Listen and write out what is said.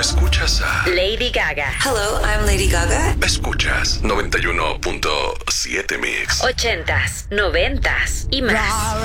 escuchas a Lady Gaga. Hello, I'm Lady Gaga. Escuchas 91.7 Mix. 80s, 90s y más.